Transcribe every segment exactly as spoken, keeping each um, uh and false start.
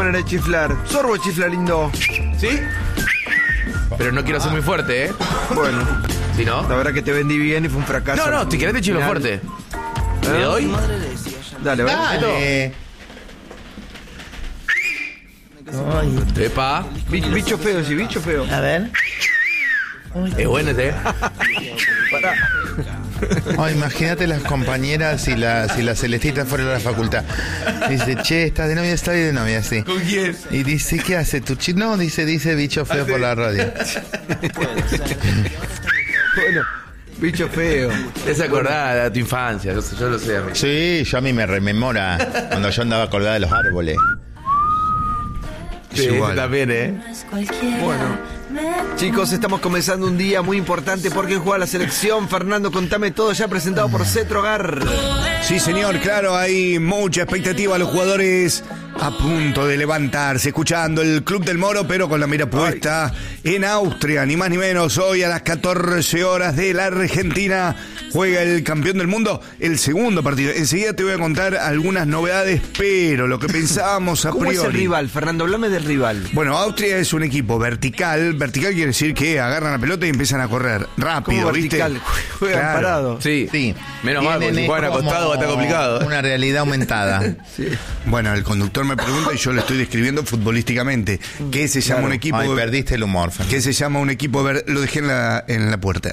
poner a chiflar. Sorbo chifla lindo. ¿Sí? Pero no quiero ser muy fuerte, ¿eh? Bueno. ¿Sí, no? La verdad que te vendí bien y fue un fracaso. No, no, si querés te chiflo fuerte. ¿Eh? ¿Le doy? Dale, Dale. Ay. Epa. Bicho, bicho feo, sí, bicho feo. A ver. Es bueno este. Pará. Oh, imagínate las compañeras y las y la Celestita fuera de la facultad. Dice, che, ¿estás de novia? Está de novia, sí. ¿Con quién? Y dice, ¿qué hace tu chico? No, dice, dice bicho feo por la radio. Bueno, bicho feo. Es acordada de tu infancia, yo, yo lo sé, amigo. Sí, yo a mí me rememora cuando yo andaba colgada de los árboles. Sí, ese también, ¿eh? Bueno. Chicos, estamos comenzando un día muy importante porque juega la selección. Fernando, contame todo, ya presentado por Cetrogar. Sí, señor, claro, hay mucha expectativa. Los jugadores a punto de levantarse, escuchando el Club del Moro, pero con la mira puesta Ay. en Austria, ni más ni menos. Hoy a las catorce horas de la Argentina juega el campeón del mundo, el segundo partido. Enseguida te voy a contar algunas novedades, pero lo que pensábamos a ¿Cómo priori. ¿Cómo es el rival, Fernando? Hablame del rival. Bueno, Austria es un equipo vertical. Vertical quiere decir que agarran la pelota y empiezan a correr rápido, ¿Cómo ¿viste? vertical? Juegan Claro. parados. Sí, Sí. Menos mal, porque si juegan acostado va a estar complicado. Una realidad aumentada. Sí. Bueno, el conductor me pregunta y yo le estoy describiendo futbolísticamente. ¿Qué se llama Claro. un equipo? Ay, perdiste el humor, Fernando. ¿Qué se llama un equipo? Ver... Lo dejé en la, en la puerta.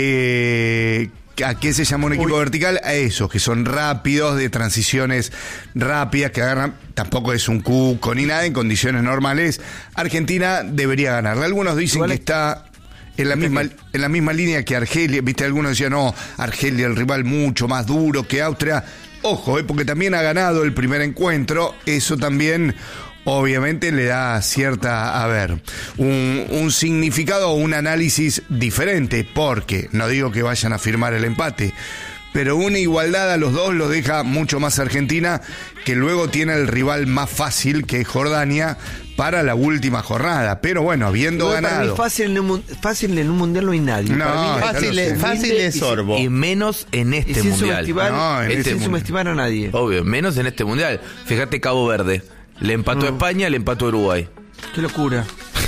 Eh... ¿A qué se llama un equipo Uy. vertical? A esos que son rápidos, de transiciones rápidas, que agarran, tampoco es un cuco ni nada, en condiciones normales. Argentina debería ganarle. Algunos dicen Igual que es- está en la misma en la misma línea que Argelia. Viste, algunos decían, no, Argelia, el rival mucho más duro que Austria. Ojo, eh, porque también ha ganado el primer encuentro. Eso también obviamente le da cierta, a ver, un, un significado o un análisis diferente, porque no digo que vayan a firmar el empate, pero una igualdad a los dos lo deja mucho más Argentina, que luego tiene el rival más fácil, que es Jordania, para la última jornada. Pero bueno, habiendo Igual para mí ganado... fácil en, un, mun- fácil en un mundial no hay nadie. No, Para mí, ya Fácil, lo sé. es, fácil es sorbo. Y menos en y este sin mundial. subestimar, No, en y este sin mundial. subestimar a nadie. Obvio, menos en este mundial. Fíjate Cabo Verde. Le empató a Mm. España, le empató a Uruguay. Qué locura.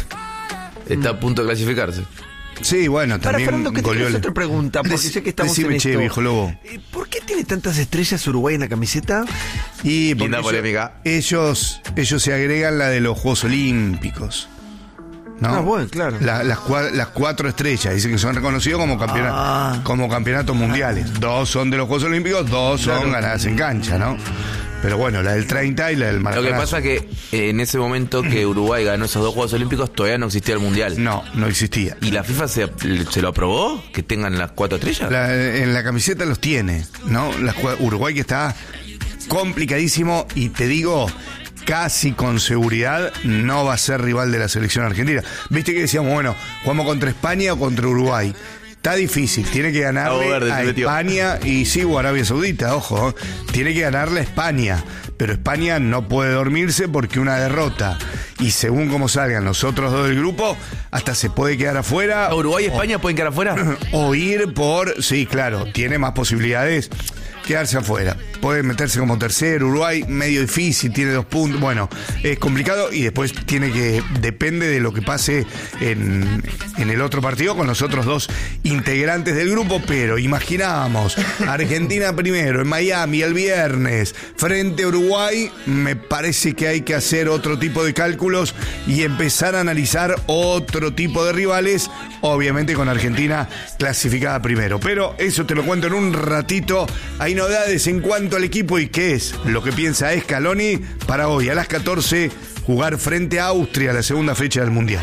Está a punto de clasificarse. Sí, bueno, Para también Fernando, que te goleó quiero hacer el- otra pregunta, porque Dec- sé que estamos decime, en che, esto. viejo lobo. Eh, ¿Por qué tiene tantas estrellas Uruguay en la camiseta? Y porque Linda ellos- polémica. Ellos, ellos se agregan la de los Juegos Olímpicos. ¿No? Ah, bueno, claro. La- las, cua- las cuatro estrellas, dicen que son reconocidos como, campeona- Ah. como campeonatos mundiales. Dos son de los Juegos Olímpicos, dos son Claro. ganadas en cancha, ¿no? Pero bueno, la del treinta y la del Lo Maracaná. que pasa es que eh, en ese momento que Uruguay ganó esos dos Juegos Olímpicos todavía no existía el Mundial. No, no existía. ¿Y la FIFA se, se lo aprobó? ¿Que tengan las cuatro estrellas? La- en la camiseta los tiene, ¿no? Las cua- Uruguay que está complicadísimo y te digo, casi con seguridad no va a ser rival de la selección argentina. Viste que decíamos, bueno, jugamos contra España o contra Uruguay. Está difícil, tiene que ganarle Cabo Verde a se metió. España y sí, o Arabia Saudita, ojo, ¿eh? Tiene que ganarle a España, pero España no puede dormirse porque una derrota y según cómo salgan los otros dos del grupo, hasta se puede quedar afuera. ¿A Uruguay y España pueden quedar afuera? O ir por, sí, claro, tiene más posibilidades quedarse afuera. Puede meterse como tercero, Uruguay medio difícil, tiene dos puntos, bueno, es complicado y después tiene que, depende de lo que pase en, en el otro partido con los otros dos integrantes del grupo, pero imaginábamos Argentina primero en Miami el viernes frente a Uruguay, me parece que hay que hacer otro tipo de cálculos y empezar a analizar otro tipo de rivales, obviamente con Argentina clasificada primero, pero eso te lo cuento en un ratito. Hay novedades en cuanto al equipo y qué es lo que piensa Scaloni para hoy a las catorce jugar frente a Austria la segunda fecha del Mundial.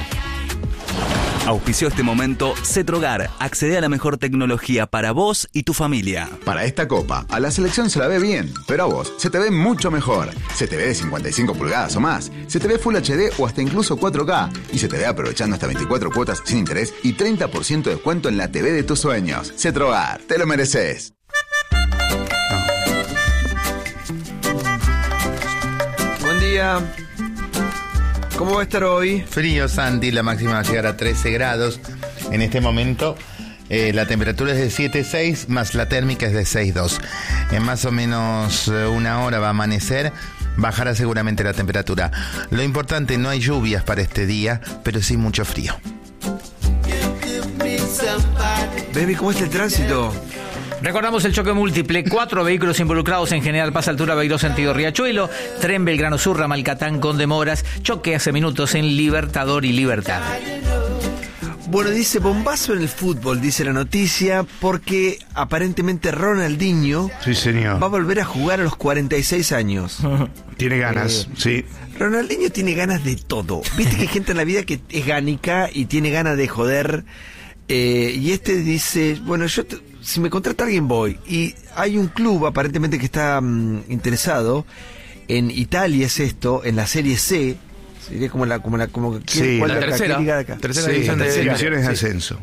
Auspició este momento Cetrogar. Accede a la mejor tecnología para vos y tu familia. Para esta copa, a la selección se la ve bien, pero a vos se te ve mucho mejor. Se te ve de cincuenta y cinco pulgadas o más, se te ve Full H D o hasta incluso cuatro K, y se te ve aprovechando hasta veinticuatro cuotas sin interés y treinta por ciento de descuento en la T V de tus sueños. Cetrogar, te lo mereces. Buen día. ¿Cómo va a estar hoy? Frío, Santi, la máxima va a llegar a trece grados. En este momento eh, la temperatura es de siete coma seis, más la térmica es de seis coma dos. En más o menos eh, una hora va a amanecer, bajará seguramente la temperatura. Lo importante, no hay lluvias para este día, pero sí mucho frío. Baby, ¿cómo está el tránsito? Recordamos el choque múltiple, cuatro vehículos involucrados en General Paz, altura Beiró, sentido Riachuelo, tren Belgrano Sur, ramal Catán con demoras, choque hace minutos en Libertador y Libertad. Bueno, dice bombazo en el fútbol, dice la noticia, porque aparentemente Ronaldinho Sí, señor. va a volver a jugar a los cuarenta y seis años. Tiene ganas, Eh, sí. Ronaldinho tiene ganas de todo. Viste que hay gente en la vida que es gánica y tiene ganas de joder. Eh, y este dice, bueno, yo te- si me contrata alguien voy. Y hay un club aparentemente que está mm, interesado. En Italia es esto, en la Serie C. Sería como la... Como la, como, ¿quién- Sí, cuál la de acá? ¿Qué tercera. liga de acá? Tercera Sí, división de- tercera. divisiones de Sí. ascenso.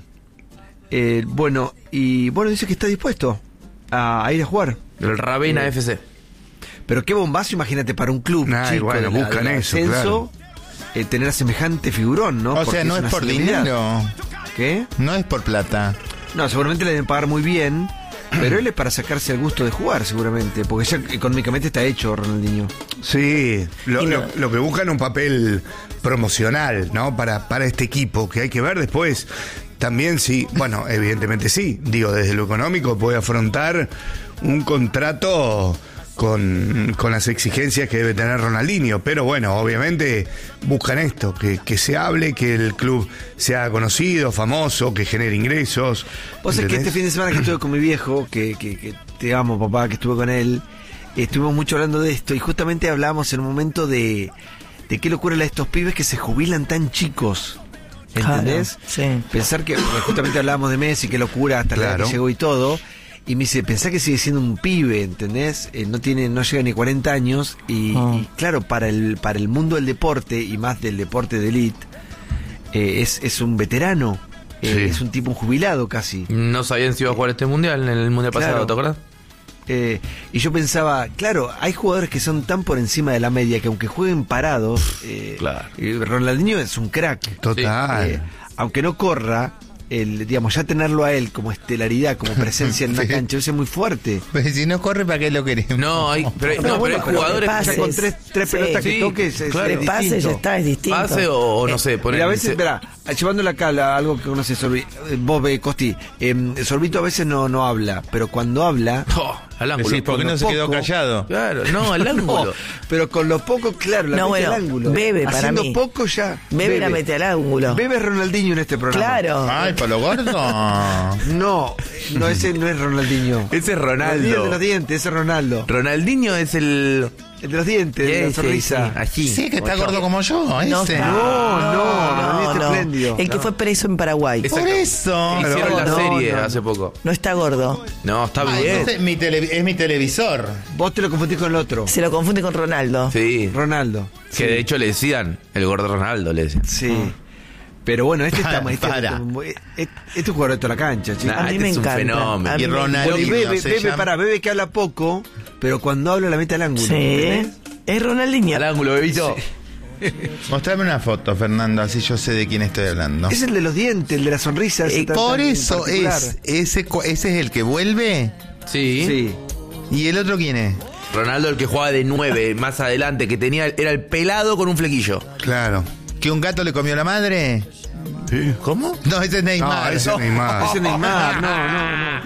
Eh, bueno, y bueno, dice que está dispuesto a, a ir a jugar. El Ravenna Eh, F C. Pero qué bombazo, imagínate, para un club Ay, chico bueno, de la- buscan del eso, ascenso, eh, tener a semejante figurón, ¿no? O Porque sea, no es una por celebridad. dinero, ¿Qué? no es por plata. No, seguramente le deben pagar muy bien, pero él es para sacarse el gusto de jugar, seguramente, porque ya económicamente está hecho Ronaldinho. Sí, lo, Y no- lo- lo que buscan es un papel promocional, ¿no? Para, para este equipo, que hay que ver después. También sí, bueno, evidentemente sí. Digo, desde lo económico puede afrontar un contrato con, con las exigencias que debe tener Ronaldinho. Pero bueno, obviamente buscan esto, que, que se hable, que el club sea conocido, famoso, que genere ingresos. Vos sabés que ¿entendés? este fin de semana que estuve con mi viejo, que, que, que te amo, papá, que estuve con él, estuvimos mucho hablando de esto y justamente hablamos en un momento de, de qué locura la de estos pibes que se jubilan tan chicos. ¿Entendés? Claro, sí. Pensar que, porque justamente hablábamos de Messi, qué locura hasta la edad Claro. que llegó y todo. Y me dice, pensá que sigue siendo un pibe, ¿entendés? Eh, no tiene, no llega ni cuarenta años. Y, Ah. y claro, para el, para el mundo del deporte, y más del deporte de elite, eh, es, es un veterano. Eh, Sí. Es un tipo, un jubilado casi. No sabían si iba a jugar este mundial, en el mundial Claro. pasado, ¿te acuerdas? Eh, y yo pensaba, claro, hay jugadores que son tan por encima de la media que aunque jueguen parados, eh, Claro. y Ronaldinho es un crack. Total. Eh, aunque no corra, el, digamos, ya tenerlo a él como estelaridad, como presencia en una Sí. cancha, eso es muy fuerte. Pues si no corre, ¿para qué lo queremos? No, hay, pero, no, pero hay jugadores pases. Ya con tres, tres Sí. pelotas que Sí, toques es, claro. es El pase distinto. ya está, es distinto. pase o, o no sé, poner. Mira, a veces, verá, llevándole acá la- algo que conoce Sorbi, eh, vos, eh, Costi, eh, Sorbito a veces no, no habla, pero cuando habla... Oh, al ángulo. Decís, ¿por qué no se poco- quedó callado? Claro, no, al ángulo. No, pero con lo poco, claro, la No, mete bueno, al ángulo. Bebe para Haciendo mí. poco ya. Bebe la mete al ángulo. Bebe es Ronaldinho en este programa. Claro. Ay, ¿por lo gordo? No, no, ese no es Ronaldinho. Ese es Ronaldinho de Ronaldo. los dientes, ese es Ronaldo. Ronaldinho es el. El de los dientes, de la Ese, sonrisa. sí, allí. Sí, que está gordo como yo, No, ese. está- No, no, no, Ronaldinho está no. espléndido. El que No. fue preso en Paraguay. Esa- Por eso. Hicieron la no, serie no. hace poco. No está gordo. No, está Ay, bien. ese es, mi tele- es mi televisor. Vos te lo confundís con el otro. Se lo confunde con Ronaldo. Sí. Ronaldo. Que de hecho le decían, el gordo Ronaldo le decían. Sí. Pero bueno, este está Para, este, para. este, este es un jugador de toda la cancha, chicos. Nah, A mí este me es un encanta. fenómeno. A mí Y me Ronaldinho. Bueno, y Bebe, se Bebe, llama- para, Bebe que habla poco, pero cuando habla la mete al ángulo. Sí. ¿entendés? Es Ronaldinho. Al ángulo, bebito. Mostrame una foto, Fernando, así yo sé de quién estoy hablando. Es el de los dientes, el de la sonrisa. ese Eh, tan- por tan eso particular. es, ese, cu- ese es el que vuelve. Sí. Sí. ¿Y el otro quién es? Ronaldo, el que jugaba de nueve más adelante, que tenía, era el pelado con un flequillo. Claro. ¿Que un gato le comió la madre? Sí. ¿Cómo? No, ese es Neymar. No, ese es Neymar. Ese Neymar, no, no, no.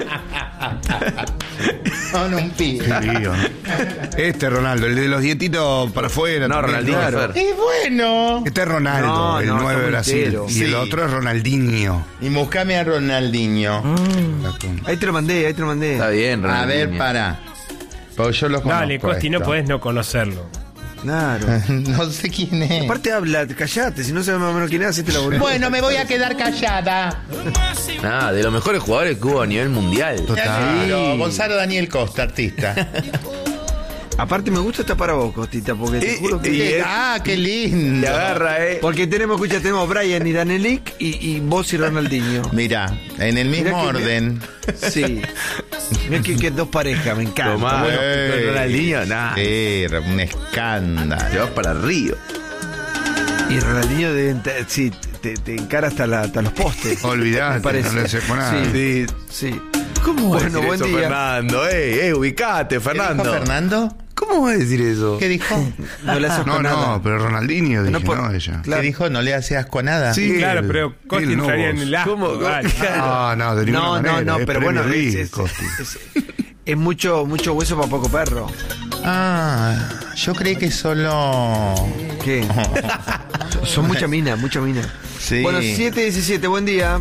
No, no, un pibe. Qué lío, ¿no? Este Ronaldo, el de los dientitos para afuera. No, también, Ronaldinho. claro. Fer. Y bueno. Este es Ronaldo, No, el no, nueve de está Brasil. entero. Y Sí. el otro es Ronaldinho. Y buscame a Ronaldinho. Ahí te lo mandé, ahí te lo mandé. Está bien, A Ronaldinho. ver, para. Porque yo los conozco. Dale, Costi, no esto. podés no conocerlo. Claro. No sé quién es. Aparte habla, callate, si no sabes más o menos quién es, hacete la boludez. Bueno, me voy a quedar callada. Nada, de los mejores jugadores que hubo a nivel mundial. Claro, Gonzalo Daniel Costa, artista. Aparte me gusta esta para vos, Costita, porque te Eh, juro que... y es- Ah, qué lindo. Te agarra, eh. Porque tenemos, escucha, tenemos Brian y Danelik y, y vos y Ronaldinho. Mira, en el mismo Mirá que- orden. Sí. Mira que, que dos parejas, me encanta. Tomá, Bueno, bueno, Ey. con Ronaldinho, nada. Sí, un Te escándalo. vas para Río. y Ronaldinho de, te- sí, te, te encara hasta, la, hasta los postes. Olvidate, Me parece. no le haces con nada. Sí, sí. ¿Cómo? Bueno, buen Eso, día. Fernando, eh, eh, ubicate, ¿Qué dijo Fernando. Fernando? ¿Cómo ¿Cómo va a decir eso? ¿Qué dijo? No le haces No, con nada. no, pero Ronaldinho dije, No por- no, ella. Claro. ¿Qué dijo? ¿No le hace asco nada? Sí, Claro, él, pero Costi él no entraría vos. en el asco. ¿Cómo? Dale. No, no, de ninguna No, no, manera. no, es pero bueno, Premier es, League, es- Costi. es- es mucho, mucho hueso para poco perro. Ah, yo creí que solo... ¿Qué? Son mucha mina, mucha mina. Sí. Bueno, siete diecisiete, buen día.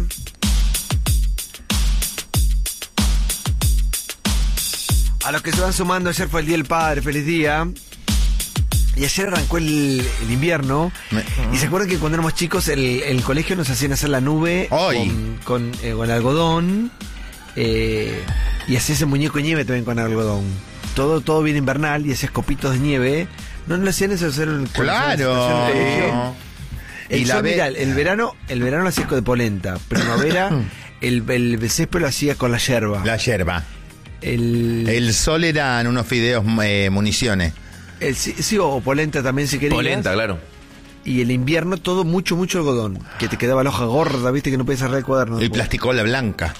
A los que se van sumando, ayer fue el Día del Padre, feliz día. Y ayer arrancó el, el invierno. Me- Y se acuerdan que cuando éramos chicos, el, el colegio nos hacían hacer la nube Hoy. con, con, eh, con algodón. eh, y hacías el muñeco de nieve también con algodón. Todo, todo bien invernal y hacías copitos de nieve. ¿No lo hacían eso hacer en el Claro. El, Y yo, la ve- mirá, el verano, el verano lo hacía con de polenta. Primavera, el, el césped lo hacía con la yerba. La yerba. El, El sol eran unos fideos eh, municiones. el- sí, sí, o polenta también si querías. Polenta, claro. Y el invierno todo mucho, mucho algodón. Que te quedaba la hoja gorda, viste que no podías cerrar el cuaderno. Y plasticola blanca.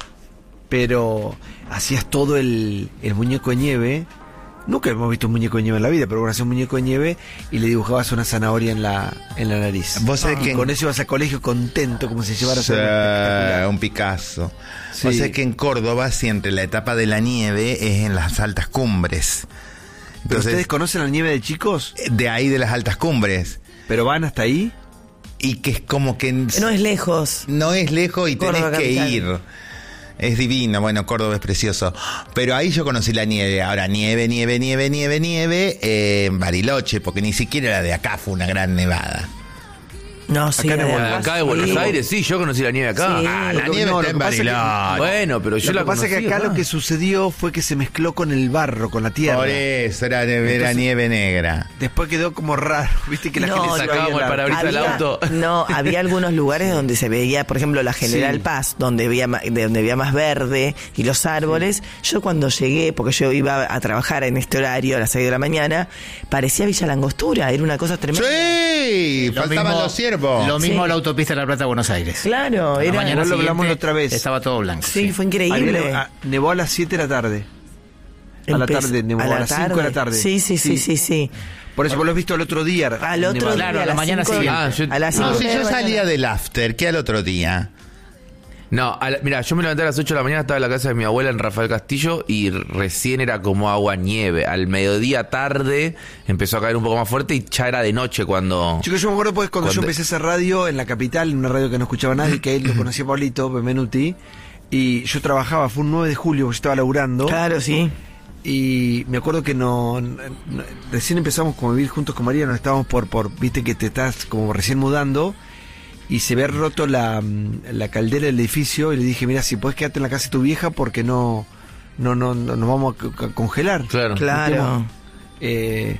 Pero hacías todo el, el muñeco de nieve. Nunca hemos visto un muñeco de nieve en la vida, pero bueno, hacías un muñeco de nieve y le dibujabas una zanahoria en la, en la nariz. Vos sabés Y que en- con eso ibas al colegio contento, como si llevaras Sí, algo espectacular. un Picasso. Sí. O sea que en Córdoba siempre la etapa de la nieve es en las altas cumbres. ¿Pero Entonces, ustedes conocen la nieve de chicos? de ahí de las altas cumbres. ¿Pero van hasta ahí? Y que es como que No es lejos. no es lejos y tenés Córdoba que capital. ir. Es divino, bueno, Córdoba es precioso. Pero ahí yo conocí la nieve. Ahora, nieve, nieve, nieve, nieve, nieve eh, en Bariloche, porque ni siquiera la de acá fue una gran nevada. No, sí. Acá en además, Buenos- Acá de Buenos sí. Aires, sí, yo conocí la nieve acá. Sí. Ah, la Lo que- nieve no, está lo en que pasa es que- Bariloche. Bueno, pero yo Lo la que pasa es que conocí acá lo que sucedió fue que se mezcló con el barro, con la tierra. Por eso era, era Entonces- nieve negra. Después quedó como raro, viste que la No, gente no, sacaba sacábamos el parabrisas del Había- auto. No, había algunos lugares donde se veía, por ejemplo, la General Sí. Paz, donde había, ma- de donde había más verde y los árboles. Yo cuando llegué, porque yo iba a trabajar en este horario a las seis de la mañana, parecía Villa Langostura, era una cosa tremenda. Sí, Lo faltaban mismo- los ciervos. Lo mismo Sí. la autopista de La Plata a Buenos Aires. Claro, La era. mañana Igual lo hablamos siguiente la otra vez. Estaba todo blanco. Sí, fue Había- increíble. ah, nevó a las siete de la tarde. A la Empezó- tarde, nevó a, la las cinco de la tarde. Sí, sí, sí, sí, sí. Por eso vos lo has visto el otro día. Al otro nevado. día, Claro, a la las mañana cinco- siguiente. Ah, yo- a las No, cinco si de yo la salía mañana. del after, ¿qué al otro día? No, a la- mira, yo me levanté a las ocho de la mañana, estaba en la casa de mi abuela en Rafael Castillo y recién era como agua nieve. Al mediodía tarde empezó a caer un poco más fuerte y ya era de noche cuando... Chicos, yo me acuerdo pues cuando, yo Cuando- empecé a hacer radio en la capital, en una radio que no escuchaba nadie, que él lo conocía Pablito Benvenuti, y yo trabajaba, fue un nueve de julio, yo estaba laburando, Claro, sí. y me acuerdo que no, no- no- recién empezamos como a vivir juntos con María, nos estábamos por, por, viste que te estás como recién mudando, y se había roto la, la caldera del edificio, y le dije, mira, si puedes quedarte en la casa de tu vieja porque no, no, no, no nos vamos a c- congelar. Claro. Claro. Eh,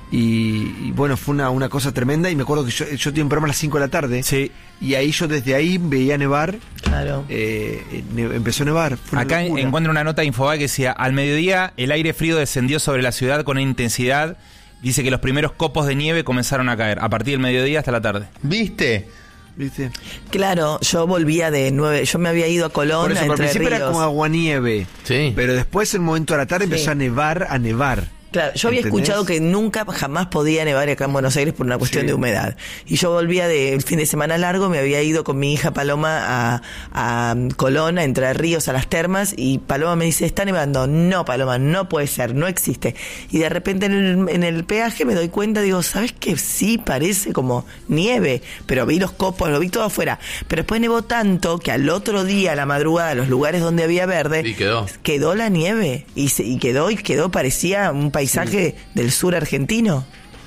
y, y bueno, fue una, una cosa tremenda. Y me acuerdo que yo, yo tenía un programa a las cinco de la tarde. Sí. Y ahí yo desde ahí veía nevar. Claro. Eh, ne- empezó a nevar. Fue una Acá locura. encuentro una nota de Infobae que decía, al mediodía el aire frío descendió sobre la ciudad con intensidad. Dice que los primeros copos de nieve comenzaron a caer a partir del mediodía hasta la tarde. ¿Viste? ¿Viste? Claro, yo volvía de nueve, yo me había ido a Colón, Por eso, a al Entre principio era Ríos. como aguanieve. Sí. Pero después, en un momento de la tarde, Sí. empezó a nevar, a nevar. Claro, yo había ¿Entendés? escuchado que nunca jamás podía nevar acá en Buenos Aires por una cuestión Sí. de humedad. Y yo volvía del fin de semana largo, me había ido con mi hija Paloma a, a Colón, a Entre Ríos, a las termas, y Paloma me dice, está nevando. No, Paloma, no puede ser, no existe. Y de repente en el, en el peaje me doy cuenta, digo, ¿sabes qué? Sí, parece como nieve, pero vi los copos, lo vi todo afuera. Pero después nevó tanto que al otro día, a la madrugada, los lugares donde había verde, Y quedó. quedó la nieve. Y, se, y quedó, y quedó, parecía un paisaje del sur argentino.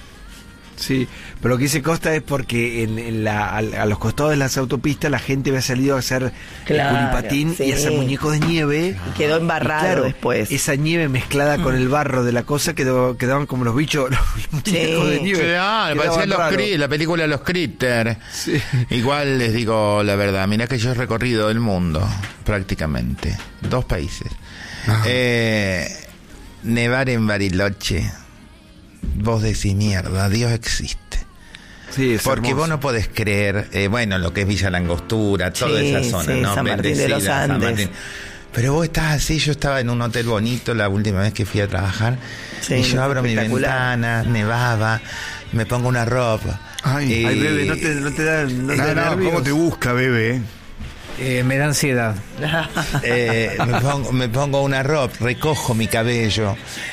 Sí, pero lo que dice Costa es porque en, en la, a, a los costados de las autopistas la gente había salido a hacer Claro, culipatín sí. y hacer muñecos de nieve. Y quedó embarrado Y claro, después. Esa nieve mezclada con el barro de la cosa quedó, quedaban como los bichos, los muñecos de nieve. Claro, Quedaban parecían los raros. Cri- la película Los Critters. Sí. Igual les digo la verdad, mirá que yo he recorrido el mundo, prácticamente. Dos países. Eh, nevar en Bariloche. Vos decís, mierda, Dios existe. Sí, es Porque hermoso. vos no podés creer, eh, bueno, lo que es Villa Langostura, toda Sí, esa zona, sí, ¿no? San Martín de los Bendecida, San Andes. Martín. pero vos estás así, yo estaba en un hotel bonito la última vez que fui a trabajar, Sí, y yo abro mi espectacular. ventana, nevaba, me pongo una ropa. Ay, y- Ay, bebé, no te, no te da, no te No, da no, nervios? ¿cómo te busca, bebé? Eh, me da ansiedad. Eh, me, pongo, me pongo una ropa, recojo mi cabello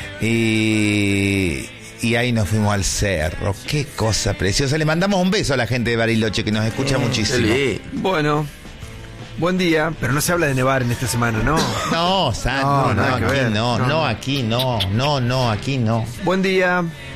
y, y ahí nos fuimos al cerro. Qué cosa preciosa. Le mandamos un beso a la gente de Bariloche que nos escucha muchísimo. Bueno, buen día, pero no se habla de nevar en esta semana, ¿no? No, San, No, no, no, nada que aquí ver. no, No, no, no. aquí no, no, no, aquí no. Buen día.